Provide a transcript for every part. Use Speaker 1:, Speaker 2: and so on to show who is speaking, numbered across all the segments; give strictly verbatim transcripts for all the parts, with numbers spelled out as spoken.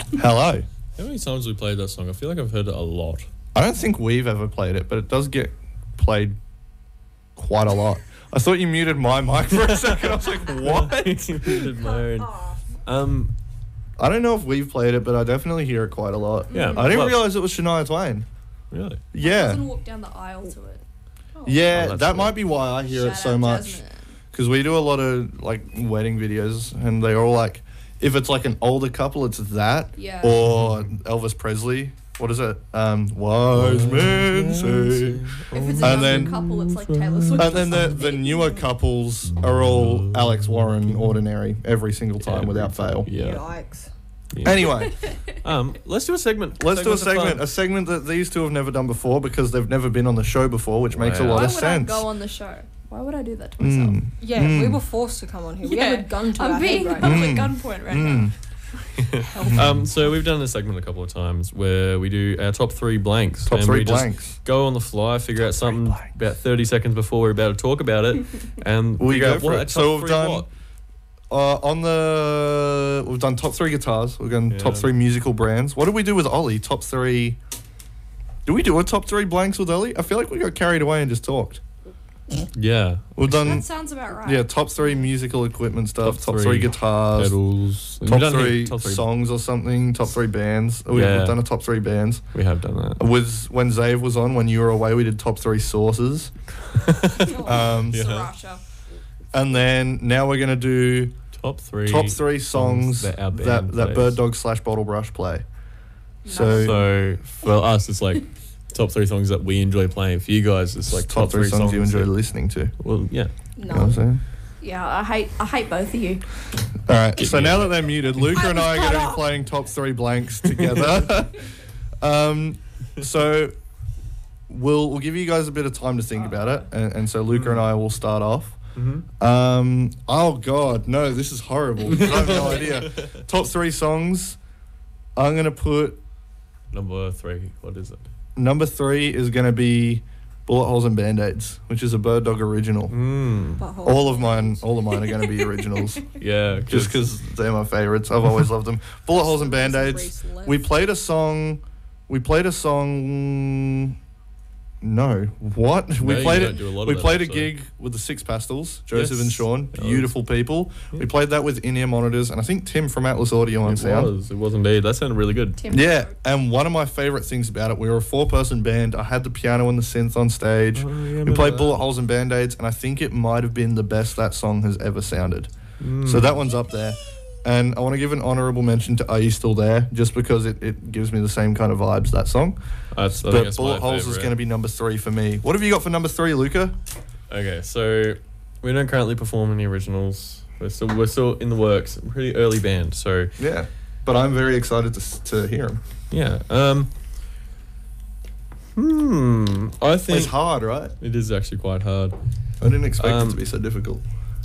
Speaker 1: Hello.
Speaker 2: How many times have we played that song? I feel like I've heard it a lot.
Speaker 1: I don't think we've ever played it, but it does get played quite a lot. I thought you muted my mic for a second. I was like, what?
Speaker 2: You muted my own. Um,
Speaker 1: I don't know if we've played it, but I definitely hear it quite a lot.
Speaker 2: Yeah.
Speaker 1: I didn't
Speaker 2: well,
Speaker 1: realise it was Shania Twain.
Speaker 2: Really?
Speaker 3: I
Speaker 1: Yeah.
Speaker 3: doesn't walk down the aisle to it.
Speaker 1: Yeah,
Speaker 2: Oh,
Speaker 1: that
Speaker 2: that's
Speaker 1: might
Speaker 2: cool.
Speaker 1: be why I hear
Speaker 3: Shout
Speaker 1: it so
Speaker 3: out
Speaker 1: much.
Speaker 3: Jasmine.
Speaker 1: Because we do a lot of like wedding videos, and they're all like, if it's like an older couple, it's that,
Speaker 3: Yeah.
Speaker 1: or Elvis Presley. What is it? Um, wise men say.
Speaker 3: If it's a
Speaker 1: And
Speaker 3: younger
Speaker 1: then-
Speaker 3: couple, it's like Taylor Swift.
Speaker 1: And then
Speaker 3: or
Speaker 1: the, the
Speaker 3: something.
Speaker 1: newer couples are all Alex Warren ordinary every single time
Speaker 2: Every
Speaker 1: without fail.
Speaker 2: Yeah.
Speaker 4: Yikes.
Speaker 2: yeah.
Speaker 1: Anyway,
Speaker 2: Um, let's do a segment.
Speaker 1: let's do a
Speaker 2: Segments are
Speaker 1: segment,
Speaker 2: fun.
Speaker 1: a segment that these two have never done before because they've never been on the show before, which makes a
Speaker 2: Wow.
Speaker 1: lot
Speaker 3: Why
Speaker 1: of
Speaker 3: would
Speaker 1: sense.
Speaker 3: I go on the show? Why would I do that to myself?
Speaker 1: Mm.
Speaker 4: Yeah,
Speaker 1: Mm.
Speaker 4: we were forced to come on here. We
Speaker 3: Yeah,
Speaker 4: have a gun to
Speaker 3: I'm
Speaker 4: our
Speaker 3: being
Speaker 4: head
Speaker 3: held
Speaker 4: right
Speaker 1: Mm.
Speaker 3: at gunpoint right
Speaker 1: Mm.
Speaker 2: Um, so we've done this segment a couple of times where we do our top three blanks.
Speaker 1: Top
Speaker 2: and
Speaker 1: three
Speaker 2: we just
Speaker 1: blanks.
Speaker 2: go on the fly, figure out something
Speaker 1: blanks.
Speaker 2: about thirty seconds before we're about to talk about it, and
Speaker 1: We
Speaker 2: figure
Speaker 1: go
Speaker 2: out
Speaker 1: for
Speaker 2: what
Speaker 1: it.
Speaker 2: a top
Speaker 1: So we've
Speaker 2: three
Speaker 1: done-
Speaker 2: what.
Speaker 1: Uh, on the we've done top three guitars. We've done
Speaker 2: Yeah.
Speaker 1: top three musical brands. What did we do with Ollie? Top three. Do we do a top three blanks with Ollie? I feel like we got carried away and just talked.
Speaker 2: Yeah,
Speaker 1: We've done
Speaker 3: That sounds about right.
Speaker 1: yeah top three musical equipment stuff. Top,
Speaker 2: Top
Speaker 1: three,
Speaker 2: three
Speaker 1: guitars.
Speaker 2: pedals. We've
Speaker 1: Top
Speaker 2: done
Speaker 1: three,
Speaker 2: top three.
Speaker 1: songs or something. Top three bands. We,
Speaker 2: Yeah.
Speaker 1: We've done a top three bands.
Speaker 2: We have done that.
Speaker 1: With when Zave was on, when you were away, we did top three sources. Um,
Speaker 2: Yeah.
Speaker 3: Sriracha.
Speaker 1: And then now we're gonna do
Speaker 2: Top three.
Speaker 1: top three songs
Speaker 2: that
Speaker 1: that
Speaker 2: our band
Speaker 1: that,
Speaker 2: plays.
Speaker 1: Bird Dog slash Bottle Brush play. So,
Speaker 2: So for us, it's like top three songs that we enjoy playing. For you guys, it's like
Speaker 1: top, three songs, you enjoy
Speaker 2: that-
Speaker 1: listening to.
Speaker 2: Well, yeah.
Speaker 1: You know what I'm
Speaker 4: No.
Speaker 1: saying?
Speaker 3: Yeah, I hate I hate both of you.
Speaker 1: All right.
Speaker 2: Get
Speaker 1: So
Speaker 2: me
Speaker 1: now
Speaker 2: out.
Speaker 1: that they're muted, Luca and I are going to be playing top three blanks together. um, so we'll we'll give you guys a bit of time to think about it, and, and so Luca and I will start off.
Speaker 2: Mm-hmm.
Speaker 1: Um, oh God, no, this is horrible. I have no idea. Top three songs. I'm going to put
Speaker 2: Number three. What is it?
Speaker 1: number three is going to be Bullet Holes and Band-Aids, which is a Bird Dog original.
Speaker 2: Mm.
Speaker 4: Butthole.
Speaker 1: All of mine, all of mine are going to be originals,
Speaker 2: Yeah.
Speaker 1: just because they're my favorites. I've always loved them. Bullet Holes and Band-Aids. We played a song. We played a song. No, what? We
Speaker 2: No, you
Speaker 1: played
Speaker 2: don't
Speaker 1: it.
Speaker 2: do a lot of
Speaker 1: We
Speaker 2: that,
Speaker 1: played a
Speaker 2: so.
Speaker 1: gig with the Six Pastels, Joseph
Speaker 2: Yes.
Speaker 1: and Sean,
Speaker 2: That was-
Speaker 1: beautiful people. We played that with in-ear monitors, and I think Tim from Atlas Audio on
Speaker 2: It
Speaker 1: sound.
Speaker 2: was. It was indeed. That sounded really good.
Speaker 3: Tim
Speaker 1: Yeah,
Speaker 3: Road.
Speaker 1: and one of my favorite things about it, we were a four-person band. I had the piano and the synth on stage. We played Bullet Holes and Band-Aids, and I think it might have been the best that song has ever sounded.
Speaker 2: Mm.
Speaker 1: So that one's up there. And I want to give an honourable mention to Are You Still There, just because it, it gives me the same kind of vibes, that song.
Speaker 2: That's, I think
Speaker 1: But
Speaker 2: that's
Speaker 1: Bullet
Speaker 2: my
Speaker 1: Holes is
Speaker 2: favourite.
Speaker 1: going to be number three for me. What have you got for number three, Luca?
Speaker 2: Okay, so we don't currently perform any originals. We're still we're still in the works. Pretty early band, so
Speaker 1: Yeah. But I'm very excited to, s- to hear him.
Speaker 2: yeah. Um. Hmm. I think
Speaker 1: It's hard, right?
Speaker 2: it is actually quite hard.
Speaker 1: I didn't expect it
Speaker 2: Um,
Speaker 1: to be so difficult.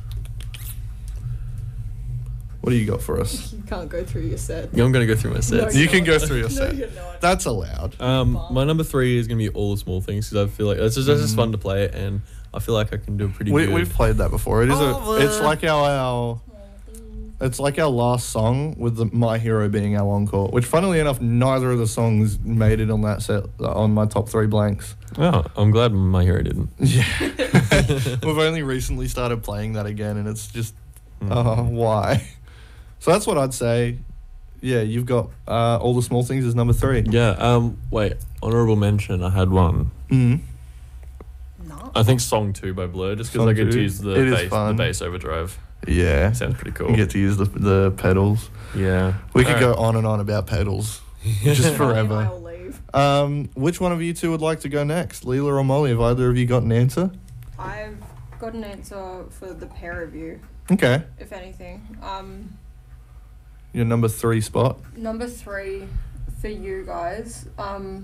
Speaker 1: What do you got for us?
Speaker 4: You can't go through your set.
Speaker 2: Yeah, I'm gonna go through my sets.
Speaker 1: You can go through your
Speaker 4: No,
Speaker 1: set.
Speaker 4: you're not.
Speaker 1: That's allowed.
Speaker 2: Um, my number three is gonna be All the Small Things because I feel like it's just, it's just fun to play, and I feel like I can do a pretty
Speaker 1: We,
Speaker 2: good.
Speaker 1: we've played that before. It is
Speaker 2: All
Speaker 1: a. It's
Speaker 2: the-
Speaker 1: like our, our. It's like our last song with the My Hero being our encore. Which, funnily enough, neither of the songs made it on that set on my top three blanks.
Speaker 2: Oh, I'm glad my hero didn't.
Speaker 1: Yeah. We've only recently started playing that again, and it's just, uh, why? So that's what I'd say. Yeah, you've got uh, All the Small Things as number three.
Speaker 2: Yeah. Um. Wait. Honorable mention. I had one.
Speaker 1: Mm.
Speaker 4: No.
Speaker 2: I think Song Two by Blur, just because
Speaker 1: Song
Speaker 2: I get
Speaker 1: two.
Speaker 2: to use the
Speaker 1: It is
Speaker 2: bass, the
Speaker 1: fun.
Speaker 2: bass overdrive.
Speaker 1: Yeah.
Speaker 2: Sounds pretty cool.
Speaker 1: You get to use the the pedals.
Speaker 2: Yeah.
Speaker 1: We could
Speaker 2: Alright.
Speaker 1: go on and on about pedals, just forever.
Speaker 4: I'll leave.
Speaker 1: Um, which one of you two would like to go next, Leela or Molly? Have either of you got an answer?
Speaker 4: I've got an answer for the pair of you,
Speaker 1: Okay,
Speaker 4: if anything. Um,
Speaker 1: your number three spot.
Speaker 4: number three for you guys. Um,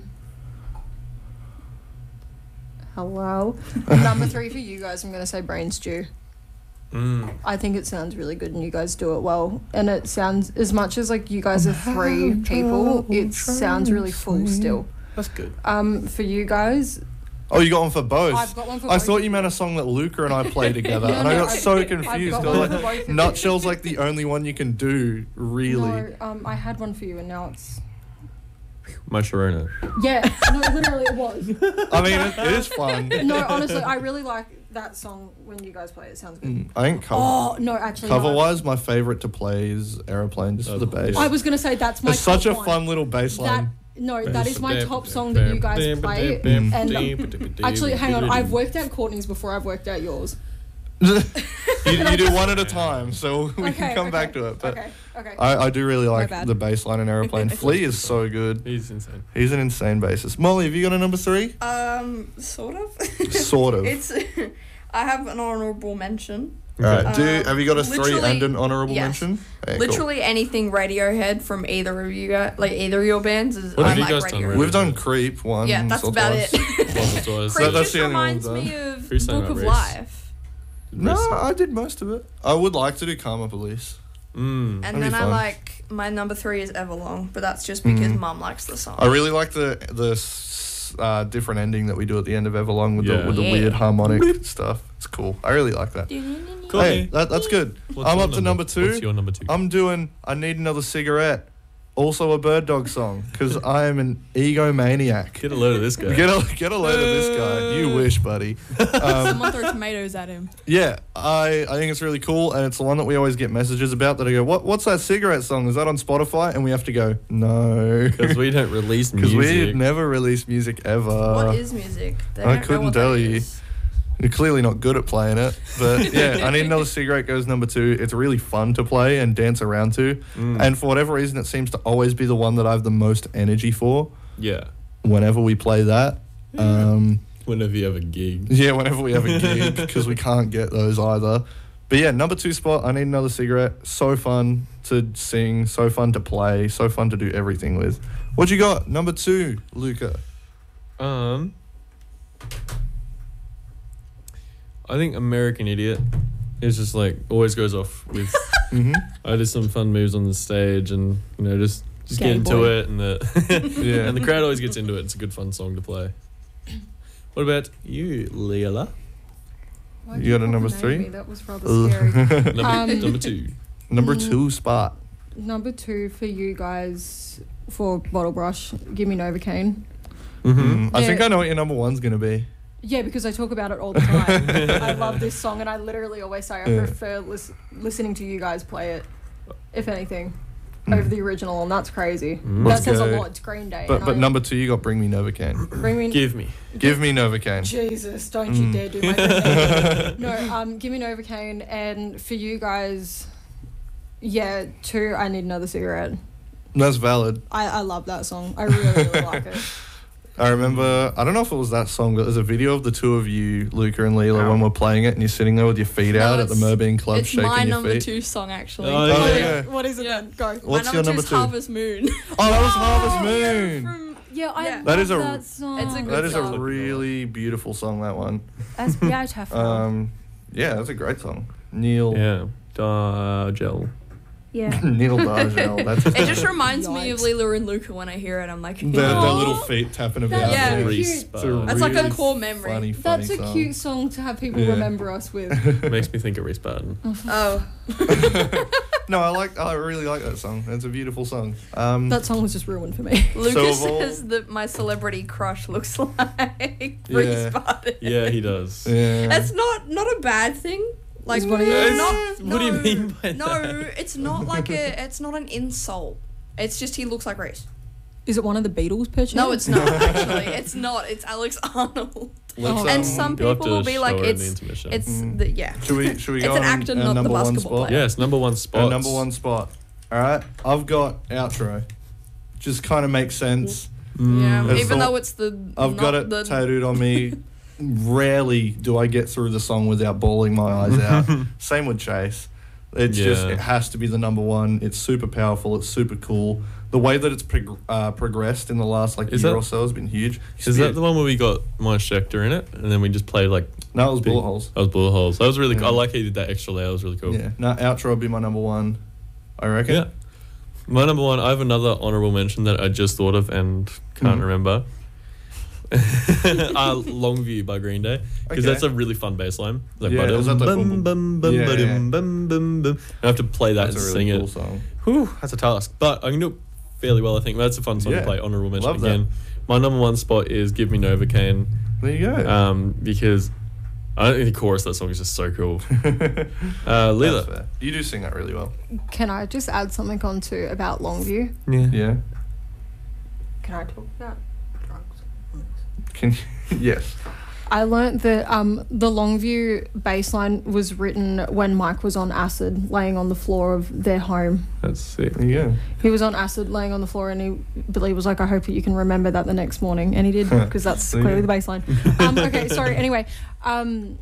Speaker 4: hello. number three for you guys. I'm gonna say Brain Stew.
Speaker 2: Mm.
Speaker 4: I think it sounds really good and you guys do it well. And it sounds, as much as like you guys are three people, it sounds really full still.
Speaker 2: That's good.
Speaker 4: Um, for you guys,
Speaker 1: Oh, you got one for both?
Speaker 4: I've got one for
Speaker 1: I
Speaker 4: both
Speaker 1: thought
Speaker 4: of
Speaker 1: you meant
Speaker 4: you.
Speaker 1: a song that Luca and I play together,
Speaker 4: No,
Speaker 1: and I
Speaker 4: no,
Speaker 1: got
Speaker 4: I've-
Speaker 1: so
Speaker 4: I've
Speaker 1: confused.
Speaker 4: got
Speaker 1: I
Speaker 4: one
Speaker 1: was
Speaker 4: for both
Speaker 1: like,
Speaker 4: of you.
Speaker 1: Nutshell's like the only one you can do, really.
Speaker 4: No, um, I had one for you, and now it's.
Speaker 2: My Sharona.
Speaker 4: Yeah, no, literally it was.
Speaker 1: I mean, it, it is fun.
Speaker 4: No, honestly, I really like that song when you guys play it. It sounds good.
Speaker 1: Mm, I think cover,
Speaker 4: Oh no, actually, no.
Speaker 1: cover-wise, my favorite to play is Aeroplane, just for the bass.
Speaker 4: I was gonna say that's my.
Speaker 1: It's such a
Speaker 4: top one.
Speaker 1: fun little bass
Speaker 4: That
Speaker 1: line.
Speaker 4: no, that is my top song that you guys play. And actually, hang on, I've worked out Courtney's before I've worked out yours.
Speaker 1: you, you do one at a time, so we
Speaker 4: Okay,
Speaker 1: can come
Speaker 4: okay,
Speaker 1: back to it. But
Speaker 4: okay, okay.
Speaker 1: I, I do really like
Speaker 3: bad.
Speaker 1: the bass line in Aeroplane. Flea is so good.
Speaker 2: He's insane.
Speaker 1: He's an insane bassist. Molly, have you got a number three?
Speaker 3: Um, sort of.
Speaker 1: Sort of.
Speaker 3: It's. I have an honorable mention.
Speaker 1: All right. Do
Speaker 3: Uh,
Speaker 1: have you got a three
Speaker 3: literally-
Speaker 1: and an honorable
Speaker 3: yes.
Speaker 1: mention? Okay, cool.
Speaker 3: Literally anything Radiohead from either of you guys, like either of your bands, is
Speaker 2: What
Speaker 3: I
Speaker 2: have you
Speaker 3: like
Speaker 2: guys done,
Speaker 3: Radiohead.
Speaker 2: Radiohead?
Speaker 1: We've done Creep once.
Speaker 3: Yeah, that's
Speaker 1: or
Speaker 3: about
Speaker 1: twice.
Speaker 3: it.
Speaker 2: Once or twice.
Speaker 3: Creep
Speaker 1: that's
Speaker 3: just
Speaker 1: the only one
Speaker 3: reminds
Speaker 1: we've
Speaker 3: me of
Speaker 2: Who sang
Speaker 3: Book
Speaker 2: that,
Speaker 3: of
Speaker 2: Reese?
Speaker 3: Life.
Speaker 1: No, I did most of it. I would like to do Karma Police.
Speaker 2: Mm.
Speaker 3: And
Speaker 1: That'd be
Speaker 3: then I
Speaker 1: fun.
Speaker 3: like my number three is Everlong, but that's just because
Speaker 1: Mhm.
Speaker 3: Mum likes the song.
Speaker 1: I really like the the s- uh, different ending that we do at the end of Everlong with
Speaker 2: Yeah.
Speaker 1: the with the
Speaker 3: Yeah.
Speaker 1: weird harmonic stuff. It's cool. I really like that.
Speaker 2: Cool.
Speaker 1: Hey, that, that's good.
Speaker 2: What's
Speaker 1: I'm
Speaker 2: your
Speaker 1: up to number two.
Speaker 2: What's your number two?
Speaker 1: I'm doing I Need Another Cigarette. Also a Bird Dog song, because I am an egomaniac.
Speaker 2: Get a load of this guy.
Speaker 1: Get a, get a load of this guy. You wish, buddy. Um,
Speaker 3: Someone throw tomatoes at him.
Speaker 1: yeah, I, I think it's really cool, and it's the one that we always get messages about that I go, what what's that cigarette song? Is that on Spotify? And we have to go, no.
Speaker 2: Because we don't release
Speaker 1: Because
Speaker 2: music.
Speaker 1: we never release music ever.
Speaker 3: What is music? They
Speaker 1: I
Speaker 3: don't know
Speaker 1: couldn't
Speaker 3: what
Speaker 1: tell
Speaker 3: that
Speaker 1: you.
Speaker 3: is.
Speaker 1: You're clearly not good at playing it, but yeah, I Need Another Cigarette goes number two. It's really fun to play and dance around to,
Speaker 2: Mm.
Speaker 1: and for whatever reason, it seems to always be the one that I have the most energy for
Speaker 2: Yeah.
Speaker 1: whenever we play that. Um,
Speaker 2: Whenever you have a gig.
Speaker 1: yeah, whenever we have a gig, because we can't get those either. But yeah, number two spot, I Need Another Cigarette. So fun to sing, so fun to play, so fun to do everything with. What you got? Number two, Luca.
Speaker 2: Um, I think American Idiot is just like always goes off with.
Speaker 1: Mm-hmm.
Speaker 2: I did some fun moves on the stage, and you know just just
Speaker 3: Gay
Speaker 2: get into
Speaker 3: boy.
Speaker 2: it, and the
Speaker 1: Yeah.
Speaker 2: and the crowd always gets into it. It's a good fun song to play. What about you, Leela?
Speaker 4: Why
Speaker 1: You
Speaker 4: did
Speaker 1: got a
Speaker 4: fucking
Speaker 1: number
Speaker 4: name
Speaker 1: three?
Speaker 4: me? That was rather scary.
Speaker 2: Number,
Speaker 4: Um,
Speaker 2: number two.
Speaker 1: Number
Speaker 4: Mm.
Speaker 1: two spot.
Speaker 4: Number two for you guys for Bottle Brush. Give me Novocaine.
Speaker 2: Mm-hmm.
Speaker 1: Mm, I
Speaker 4: Yeah.
Speaker 1: think I know what your number one's gonna be.
Speaker 4: Yeah, because I talk about it all the time. I love this song, and I literally always say I
Speaker 1: Yeah.
Speaker 4: prefer lis- listening to you guys play it, if anything,
Speaker 1: Mm.
Speaker 4: over the original, and that's crazy.
Speaker 2: Mm.
Speaker 4: That
Speaker 1: Let's
Speaker 4: says
Speaker 1: go.
Speaker 4: a lot. It's Green Day.
Speaker 1: But
Speaker 4: and
Speaker 1: but
Speaker 4: I-
Speaker 1: number two, you got Bring Me Novocaine.
Speaker 4: Bring me.
Speaker 2: Give me.
Speaker 1: Give me Novocaine.
Speaker 4: Jesus, don't
Speaker 1: Mm.
Speaker 4: you dare do my Green Day. No, um, give me Novocaine, and for you guys, yeah, two. I Need Another Cigarette.
Speaker 1: That's valid.
Speaker 4: I, I love that song. I really really like it.
Speaker 1: I remember, I don't know if it was that song, but there's a video of the two of you, Luca and Leela, when we're playing it, and you're sitting there with your feet
Speaker 3: No,
Speaker 1: out at the
Speaker 3: it's-
Speaker 1: Merbean Club
Speaker 3: It's
Speaker 1: shaking
Speaker 3: my
Speaker 1: your
Speaker 3: number
Speaker 1: feet.
Speaker 3: two song, actually.
Speaker 2: Oh,
Speaker 1: Oh,
Speaker 2: yeah.
Speaker 1: yeah.
Speaker 4: What is it
Speaker 3: Yeah.
Speaker 4: then? Go.
Speaker 1: What's
Speaker 3: my
Speaker 1: your
Speaker 3: number,
Speaker 1: number
Speaker 3: two?
Speaker 1: two?
Speaker 3: Is Harvest Moon.
Speaker 1: Oh, that was Harvest
Speaker 4: Yeah,
Speaker 1: Moon.
Speaker 4: from- yeah, I
Speaker 3: Yeah.
Speaker 4: love
Speaker 1: That is a-
Speaker 4: that song.
Speaker 3: It's a good
Speaker 1: That is a
Speaker 3: song.
Speaker 1: really beautiful song, that one.
Speaker 3: That's beautiful.
Speaker 1: Um, yeah, that's a great song. Neil.
Speaker 2: Yeah. Dargel.
Speaker 3: yeah.
Speaker 1: Neil Dargel. That's his
Speaker 3: It just
Speaker 1: name.
Speaker 3: reminds me of
Speaker 4: Yikes.
Speaker 3: Leela and Luca when I hear it. I'm like,
Speaker 1: Their, their
Speaker 3: "Aw."
Speaker 1: little feet tapping about.
Speaker 4: That's
Speaker 3: Yeah.
Speaker 1: there.
Speaker 4: cute.
Speaker 1: It's a
Speaker 3: That's like a
Speaker 1: really
Speaker 3: core memory.
Speaker 1: Funny, funny
Speaker 4: That's a
Speaker 1: song.
Speaker 4: cute song to have people
Speaker 1: Yeah.
Speaker 4: remember us with.
Speaker 2: Makes me think of Reese Barton.
Speaker 3: Oh.
Speaker 1: No, I like. I really like that song. It's a beautiful song. Um,
Speaker 4: That song was just ruined for me.
Speaker 3: Lucas
Speaker 1: of all-
Speaker 3: says that my celebrity crush looks like
Speaker 1: Yeah.
Speaker 3: Reese Barton.
Speaker 2: Yeah, he does.
Speaker 1: yeah.
Speaker 3: That's not not a bad thing. Like
Speaker 4: It's one of
Speaker 2: those-
Speaker 3: not,
Speaker 2: What do you
Speaker 3: no,
Speaker 2: mean by
Speaker 3: no,
Speaker 2: that?
Speaker 3: it's not like a it's not an insult. It's just he looks like Reese.
Speaker 4: Is it one of the Beatles pictures?
Speaker 3: No, it's not actually. It's not. It's Alex Arnold.
Speaker 1: Let's,
Speaker 4: Oh.
Speaker 3: And
Speaker 1: um,
Speaker 3: some
Speaker 2: You'll have
Speaker 3: people will
Speaker 2: to
Speaker 3: be
Speaker 2: show
Speaker 3: like
Speaker 2: her in the
Speaker 3: it's
Speaker 2: intermission.
Speaker 3: it's
Speaker 1: Mm.
Speaker 3: the yeah.
Speaker 1: Should we? Should we
Speaker 3: It's
Speaker 1: go
Speaker 3: an
Speaker 1: on
Speaker 3: actor,
Speaker 1: our
Speaker 3: not the
Speaker 1: number one
Speaker 3: basketball
Speaker 1: spot?
Speaker 3: player.
Speaker 2: Yes, number one spot.
Speaker 1: Our number one spot. All right, I've got outro. Just kind of makes sense.
Speaker 2: Mm.
Speaker 3: Yeah,
Speaker 1: That's
Speaker 3: even
Speaker 1: the-
Speaker 3: though it's the
Speaker 1: I've got
Speaker 3: not
Speaker 1: it
Speaker 3: the,
Speaker 1: tattooed on me. Rarely do I get through the song without bawling my eyes out. Same with Chase. It's just
Speaker 2: Yeah.
Speaker 1: it has to be the number one. It's super powerful. It's super cool. The way that it's prog- uh, progressed in the last like
Speaker 2: Is
Speaker 1: year
Speaker 2: that-
Speaker 1: or so has been huge.
Speaker 2: Is that the one where we got my Schecter in it, and then we just played like
Speaker 1: No, it was
Speaker 2: big-
Speaker 1: bullet holes.
Speaker 2: That was bullet holes. That was really.
Speaker 1: Yeah.
Speaker 2: I like how you did that extra layer. That was really cool.
Speaker 1: Yeah. No, outro would be my number one. I reckon.
Speaker 2: Yeah. My number one. I have another honorable mention that I just thought of and can't
Speaker 1: Mhm.
Speaker 2: remember. uh, Longview by Green Day, because
Speaker 1: Okay.
Speaker 2: that's a really fun bass line. Like,
Speaker 1: Yeah, is that the
Speaker 2: bum,
Speaker 1: bum,
Speaker 2: bum, bum,
Speaker 1: yeah,
Speaker 2: ba-dum,
Speaker 1: yeah.
Speaker 2: bum, bum, bum. I have to play that
Speaker 1: That's
Speaker 2: and
Speaker 1: a really
Speaker 2: sing
Speaker 1: cool
Speaker 2: it.
Speaker 1: song.
Speaker 2: Whew, that's a task, but I can do it fairly well. I think that's a fun song
Speaker 1: Yeah.
Speaker 2: to play. Honorable mention
Speaker 1: Love that.
Speaker 2: again. My number one spot is "Give Me Novocaine,"
Speaker 1: There you go.
Speaker 2: um, because I think the chorus of that song is just so cool. Uh,
Speaker 1: That's
Speaker 2: Leela,
Speaker 1: fair. You do sing that really well.
Speaker 4: Can I just add something on to about Longview?
Speaker 2: yeah.
Speaker 1: Yeah.
Speaker 4: Can I talk about drugs?
Speaker 1: Can you, yes.
Speaker 4: I learnt that um, the Longview bass line was written when Mike was on acid, laying on the floor of their home.
Speaker 2: That's sick.
Speaker 1: There you go.
Speaker 4: He was on acid, laying on the floor, and he, Billy was like, "I hope that you can remember that the next morning," and he did, because that's
Speaker 1: There you
Speaker 4: clearly
Speaker 1: go.
Speaker 4: the bass line. Um, okay, sorry. Anyway, um,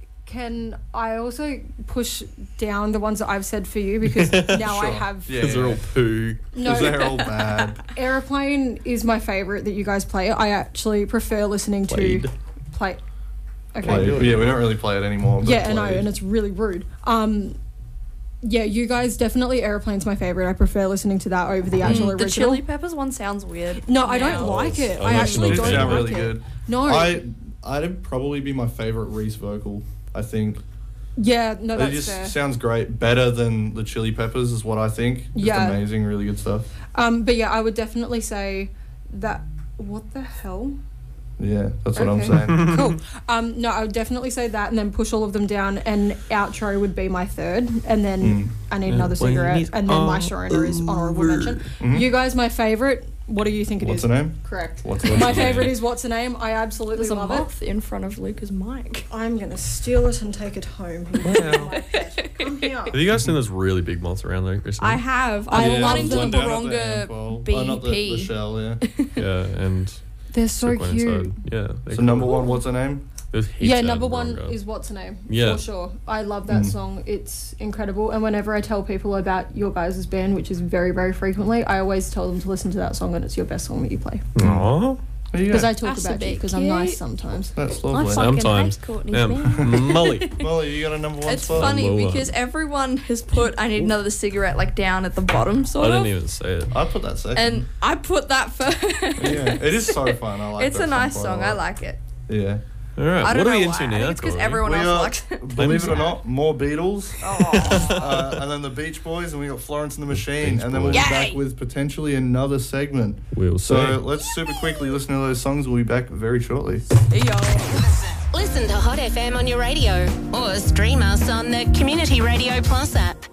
Speaker 4: can I also push down the ones that I've said for you, because now I
Speaker 1: Sure.
Speaker 4: have
Speaker 1: Yeah.
Speaker 2: Because they're all poo.
Speaker 4: no.
Speaker 1: Because they're all bad.
Speaker 4: Aeroplane is my favorite that you guys play. I actually prefer listening
Speaker 2: Played.
Speaker 4: to play. Okay.
Speaker 1: Played. Yeah, we don't really play it anymore. But
Speaker 4: Yeah, I know,
Speaker 1: played.
Speaker 4: and it's really rude. Um, yeah, you guys definitely Aeroplane's my favorite. I prefer listening to that over the actual
Speaker 3: Mm, the
Speaker 4: original.
Speaker 3: Chili Peppers one sounds weird.
Speaker 4: no, I
Speaker 3: now.
Speaker 4: don't like it.
Speaker 2: Oh,
Speaker 4: I
Speaker 2: that's
Speaker 4: actually
Speaker 1: It
Speaker 2: not
Speaker 4: don't
Speaker 1: did sound
Speaker 4: like
Speaker 1: really
Speaker 4: it.
Speaker 1: good.
Speaker 4: No.
Speaker 1: I, I'd probably be my favorite Reese vocal. I think
Speaker 4: yeah, no,
Speaker 1: it
Speaker 4: that's
Speaker 1: just
Speaker 4: fair.
Speaker 1: sounds great. Better than the Chili Peppers is what I think. Just
Speaker 4: Yeah.
Speaker 1: amazing, really good stuff.
Speaker 4: Um, but yeah, I would definitely say that. What the hell?
Speaker 1: Yeah, that's what I'm
Speaker 4: Okay.
Speaker 1: saying.
Speaker 4: Cool. Um, no, I would definitely say that, and then push all of them down. And outro would be my third, and then
Speaker 1: Mm.
Speaker 4: I need
Speaker 2: Yeah,
Speaker 4: another
Speaker 2: when
Speaker 4: cigarette,
Speaker 2: it's
Speaker 4: and then my
Speaker 2: all
Speaker 4: Sharona is honorable
Speaker 2: over.
Speaker 4: mention.
Speaker 1: Mhm.
Speaker 4: You guys, my favorite. What do you think it
Speaker 1: What's
Speaker 4: is?
Speaker 1: the name?
Speaker 4: Correct.
Speaker 1: What's the
Speaker 4: My
Speaker 1: name?
Speaker 4: favorite is What's the Name. I absolutely
Speaker 3: There's a
Speaker 4: love it.
Speaker 3: moth in front of Luca's mic.
Speaker 4: I'm gonna steal it and take it home.
Speaker 2: Wow.
Speaker 4: My pet. Come here.
Speaker 2: Have you guys seen those really big moths around there recently?
Speaker 3: I have. I
Speaker 4: Yeah,
Speaker 3: one
Speaker 4: the
Speaker 3: into the
Speaker 4: one
Speaker 1: down at the
Speaker 3: Baronga
Speaker 1: Ampol.
Speaker 3: B
Speaker 1: Oh, not the, the
Speaker 3: P.
Speaker 1: shell, yeah.
Speaker 2: Yeah, and
Speaker 4: They're so
Speaker 2: sick one
Speaker 4: cute.
Speaker 2: inside. Yeah. they're
Speaker 1: So
Speaker 2: cool.
Speaker 1: number one, what's the name?
Speaker 2: There's heaps
Speaker 4: Yeah,
Speaker 2: out
Speaker 4: number
Speaker 2: in
Speaker 4: one
Speaker 2: Baronga.
Speaker 4: is What's the Name.
Speaker 2: Yeah.
Speaker 4: For sure. I love that
Speaker 1: Mm.
Speaker 4: song. It's incredible. And whenever I tell people about your guys' band, which is very, very frequently, I always tell them to listen to that song, and it's your best song that you play.
Speaker 2: Aw.
Speaker 1: There you
Speaker 4: Because
Speaker 1: go.
Speaker 4: I talk
Speaker 3: That's a
Speaker 4: about you
Speaker 3: bit
Speaker 4: because I'm nice
Speaker 3: cute.
Speaker 4: sometimes.
Speaker 1: That's
Speaker 3: I
Speaker 1: lovely.
Speaker 3: fucking
Speaker 2: Sometimes.
Speaker 3: hate Courtney's
Speaker 2: Yeah.
Speaker 3: band.
Speaker 2: Molly.
Speaker 1: Molly, you got a number one
Speaker 3: It's
Speaker 1: spot?
Speaker 3: funny
Speaker 2: Lower.
Speaker 3: because everyone has put I need another cigarette like down at the bottom
Speaker 2: I
Speaker 3: sort
Speaker 2: didn't
Speaker 3: of.
Speaker 2: even say it.
Speaker 1: I put that second.
Speaker 3: And I put that first.
Speaker 1: yeah, it is so fun. I like
Speaker 3: It's
Speaker 1: that
Speaker 3: a nice
Speaker 1: quite
Speaker 3: song.
Speaker 1: lot.
Speaker 3: I like it.
Speaker 1: Yeah.
Speaker 2: All right.
Speaker 3: I don't
Speaker 2: what are
Speaker 3: know
Speaker 2: we
Speaker 3: why.
Speaker 2: into
Speaker 3: I
Speaker 2: now?
Speaker 3: think it's because
Speaker 2: Courtney?
Speaker 3: everyone
Speaker 1: We
Speaker 3: else
Speaker 1: got,
Speaker 3: likes it.
Speaker 1: believe it or not, more Beatles.
Speaker 3: Oh.
Speaker 1: uh, and then the Beach Boys, and we got Florence and the Machine.
Speaker 2: Beach
Speaker 1: And then we'll be
Speaker 2: Boys.
Speaker 1: back
Speaker 3: Yay!
Speaker 1: with potentially another segment.
Speaker 2: We'll see.
Speaker 1: So let's super quickly listen to those songs. We'll be back very shortly.
Speaker 3: Hey, y'all.
Speaker 5: Listen to Hot F M on your radio or stream us on the Community Radio Plus app.